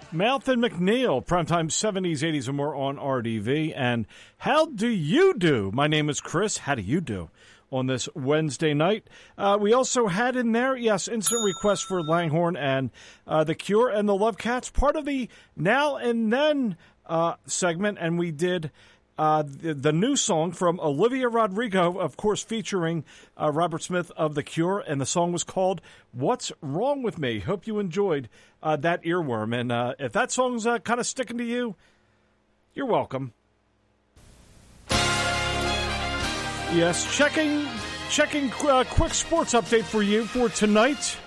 Mouth and McNeil, primetime 70s, 80s, and more on RDV. And how do you do? My name is Chris. How do you do on this Wednesday night? We also had in there, yes, instant request for Langhorne and The Cure and the Love Cats, part of the Now and Then segment. And we did the new song from Olivia Rodrigo, of course, featuring Robert Smith of The Cure, and the song was called What's Wrong With Me? Hope you enjoyed that earworm, and if that song's kind of sticking to you, you're welcome. Yes, checking quick sports update for you for tonight.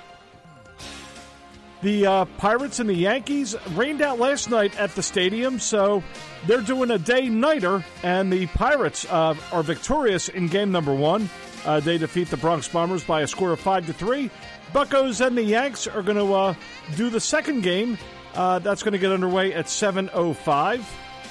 The Pirates and the Yankees rained out last night at the stadium, so they're doing a day-nighter, and the Pirates are victorious in game number one. They defeat the Bronx Bombers by a score of 5-3. Buccos and the Yanks are going to do the second game. That's going to get underway at 7:05.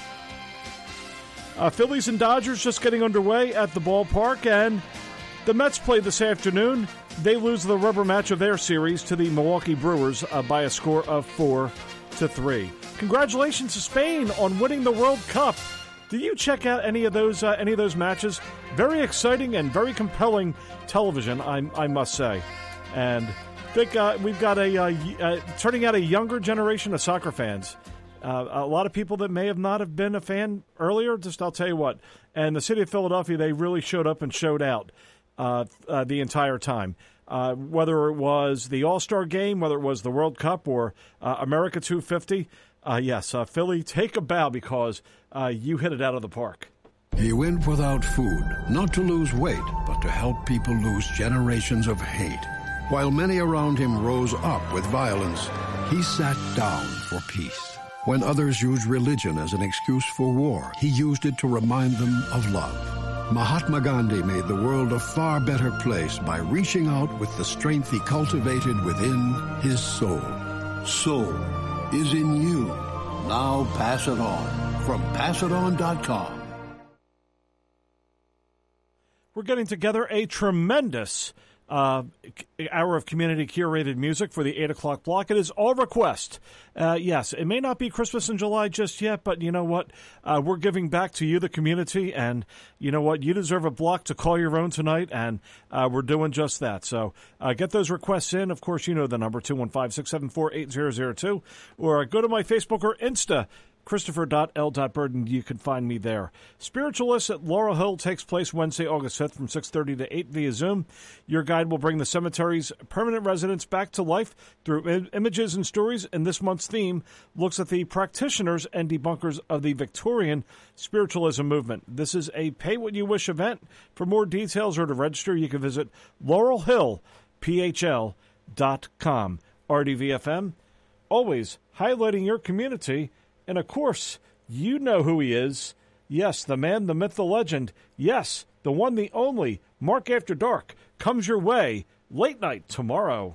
Phillies and Dodgers just getting underway at the ballpark, and the Mets play this afternoon. They lose the rubber match of their series to the Milwaukee Brewers by a score of 4-3. Congratulations to Spain on winning the World Cup. Did you check out any of those matches? Very exciting and very compelling television, I must say. And we've got turning out a younger generation of soccer fans. A lot of people that may have not have been a fan earlier, just I'll tell you what. And the city of Philadelphia, they really showed up and showed out the entire time. Whether it was the All-Star Game, whether it was the World Cup, or America 250, yes, Philly, take a bow because you hit it out of the park. He went without food, not to lose weight, but to help people lose generations of hate. While many around him rose up with violence, he sat down for peace. When others used religion as an excuse for war, he used it to remind them of love. Mahatma Gandhi made the world a far better place by reaching out with the strength he cultivated within his soul. Soul is in you. Now pass it on from passiton.com. We're getting together a tremendous hour of community-curated music for the 8 o'clock block. It is all request. Yes, it may not be Christmas in July just yet, but you know what? We're giving back to you, the community, and you know what? You deserve a block to call your own tonight, and we're doing just that. So get those requests in. Of course, you know the number, 215-674-8002, or go to my Facebook or Insta, Christopher.L.Burden. You can find me there. Spiritualists at Laurel Hill takes place Wednesday, August 5th from 6:30 to 8 via Zoom. Your guide will bring the cemetery's permanent residents back to life through images and stories, and this month's theme looks at the practitioners and debunkers of the Victorian spiritualism movement. This is a pay-what-you-wish event. For more details or to register, you can visit laurelhillphl.com. RDVFM, always highlighting your community. And, of course, you know who he is. Yes, the man, the myth, the legend. Yes, the one, the only. Mark After Dark comes your way late night tomorrow.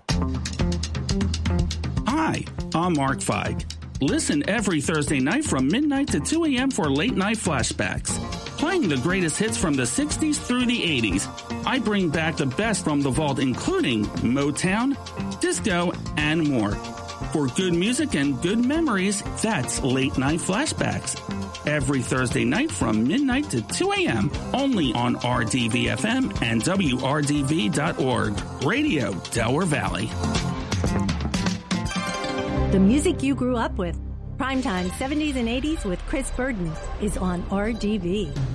Hi, I'm Mark Feig. Listen every Thursday night from midnight to 2 a.m. for Late Night Flashbacks. Playing the greatest hits from the 60s through the 80s. I bring back the best from the vault, including Motown, disco, and more. For good music and good memories, that's Late Night Flashbacks. Every Thursday night from midnight to 2 a.m. only on RDVFM and WRDV.org. Radio Delaware Valley. The music you grew up with. Primetime 70s and 80s with Chris Burden is on RDV.